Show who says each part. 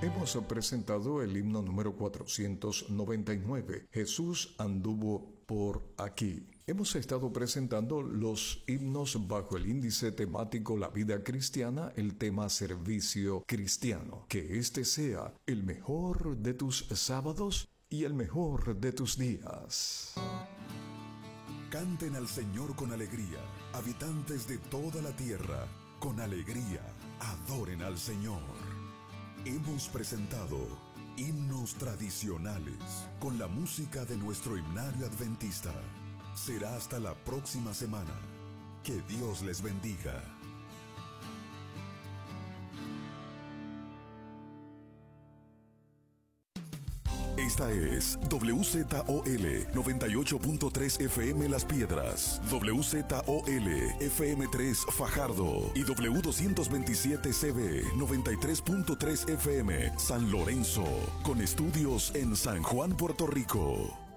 Speaker 1: Hemos presentado el himno número 499, Jesús anduvo por aquí. Hemos estado presentando los himnos bajo el índice temático La vida cristiana, el tema servicio cristiano. Que este sea el mejor de tus sábados y el mejor de tus días.
Speaker 2: Canten al Señor con alegría, habitantes de toda la tierra, con alegría, adoren al Señor. Hemos presentado himnos tradicionales con la música de nuestro himnario adventista. Será hasta la próxima semana. Que Dios les bendiga. Esta es WZOL 98.3 FM Las Piedras, WZOL FM3 Fajardo y W227CB 93.3 FM San Lorenzo, con estudios en San Juan, Puerto Rico.